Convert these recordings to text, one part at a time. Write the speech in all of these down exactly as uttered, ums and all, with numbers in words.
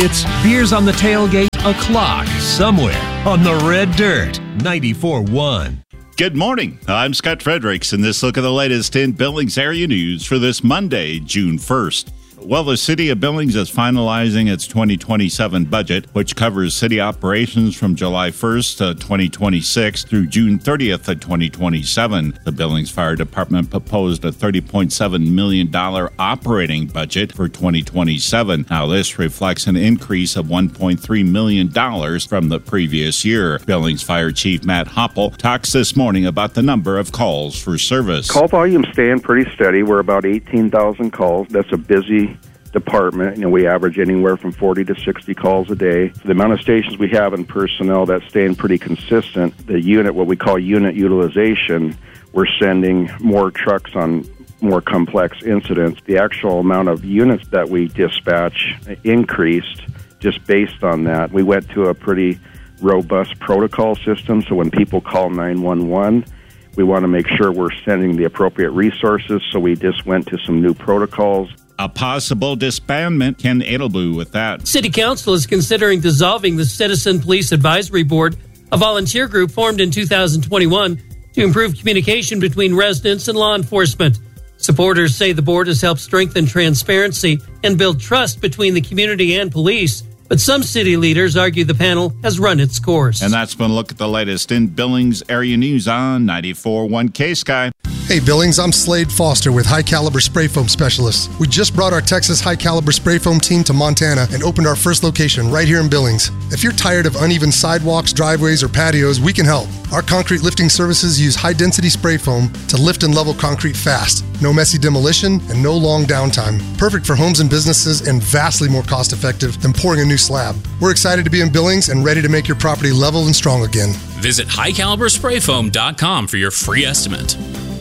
It's Beers on the Tailgate o'clock somewhere on the Red Dirt ninety-four point one. Good morning. I'm Scott Fredericks, and this look at the latest in Billings area news for this Monday, June first. Well, the City of Billings is finalizing its twenty twenty-seven budget, which covers city operations from July first, twenty twenty-six through June thirtieth, twenty twenty-seven. The Billings Fire Department proposed a thirty point seven million dollars operating budget for twenty twenty-seven. Now, this reflects an increase of one point three million dollars from the previous year. Billings Fire Chief Matt Hoppel talks this morning about the number of calls for service. Call volume staying pretty steady. We're about eighteen thousand calls. That's a busy department. You know, we average anywhere from forty to sixty calls a day. The amount of stations we have in personnel, that's staying pretty consistent. The unit, what we call unit utilization, we're sending more trucks on more complex incidents. The actual amount of units that we dispatch increased just based on that. We went to a pretty robust protocol system, so when people call nine one one, we want to make sure we're sending the appropriate resources, so we just went to some new protocols. A possible disbandment. Ken Edelblue with that. City Council is considering dissolving the Citizen Police Advisory Board, a volunteer group formed in two thousand twenty-one to improve communication between residents and law enforcement. Supporters say the board has helped strengthen transparency and build trust between the community and police. But some city leaders argue the panel has run its course. And that's been a look at the latest in Billings area news on ninety-four point one K-Sky. Hey Billings, I'm Slade Foster with High Caliber Spray Foam Specialists. We just brought our Texas High Caliber Spray Foam team to Montana and opened our first location right here in Billings. If you're tired of uneven sidewalks, driveways, or patios, we can help. Our concrete lifting services use high-density spray foam to lift and level concrete fast. No messy demolition and no long downtime. Perfect for homes and businesses and vastly more cost-effective than pouring a new slab. We're excited to be in Billings and ready to make your property level and strong again. Visit high caliber spray foam dot com for your free estimate.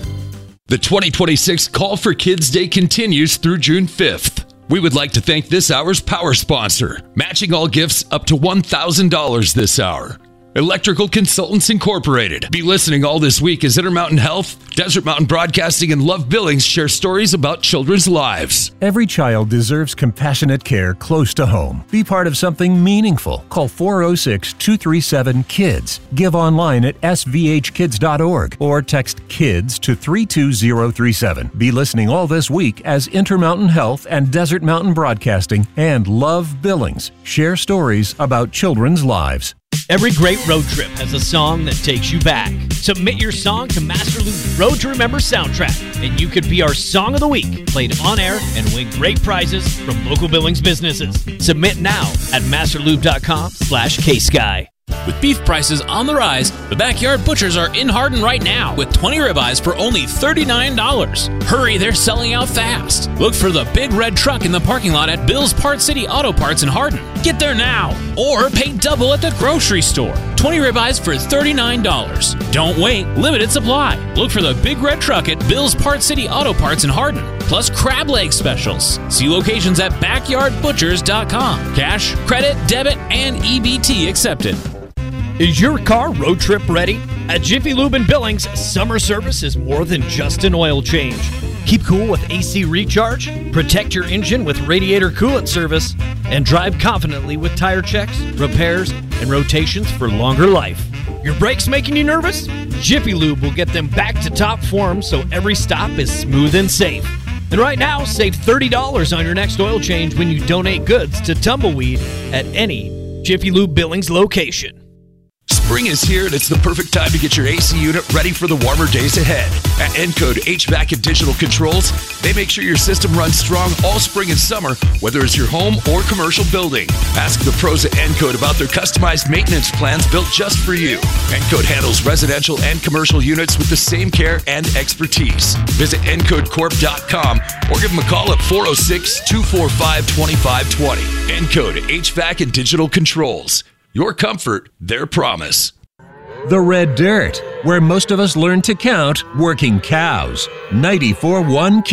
The twenty twenty-six Call for Kids Day continues through June fifth. We would like to thank this hour's power sponsor, matching all gifts up to one thousand dollars this hour. Electrical Consultants Incorporated. Be listening all this week as Intermountain Health, Desert Mountain Broadcasting, and Love Billings share stories about children's lives. Every child deserves compassionate care close to home. Be part of something meaningful. Call four oh six, two three seven, KIDS. Give online at s v h kids dot org or text KIDS to three two zero three seven. Be listening all this week as Intermountain Health and Desert Mountain Broadcasting and Love Billings share stories about children's lives. Every great road trip has a song that takes you back. Submit your song to Master Loop's Road to Remember soundtrack, and you could be our Song of the Week, played on air, and win great prizes from local Billings businesses. Submit now at masterloop.com slash ksky. With beef prices on the rise, the Backyard Butchers are in Hardin right now with twenty ribeyes for only thirty-nine dollars. Hurry, they're selling out fast. Look for the big red truck in the parking lot at Bill's Part City Auto Parts in Hardin. Get there now, or pay double at the grocery store. twenty ribeyes for thirty-nine dollars. Don't wait, limited supply. Look for the big red truck at Bill's Part City Auto Parts in Hardin. Plus crab leg specials. See locations at backyard butchers dot com. Cash, credit, debit, and E B T accepted. Is your car road trip ready? At Jiffy Lube in Billings, summer service is more than just an oil change. Keep cool with A C recharge, protect your engine with radiator coolant service, and drive confidently with tire checks, repairs, and rotations for longer life. Your brakes making you nervous? Jiffy Lube will get them back to top form so every stop is smooth and safe. And right now, save thirty dollars on your next oil change when you donate goods to Tumbleweed at any Jiffy Lube Billings location. Spring is here, and it's the perfect time to get your A C unit ready for the warmer days ahead. At Encode H V A C and Digital Controls, they make sure your system runs strong all spring and summer, whether it's your home or commercial building. Ask the pros at Encode about their customized maintenance plans built just for you. Encode handles residential and commercial units with the same care and expertise. Visit encode corp dot com or give them a call at four oh six, two four five, two five two zero. Encode H V A C and Digital Controls. Your comfort, their promise. The Red Dirt, where most of us learn to count working cows. ninety-four point one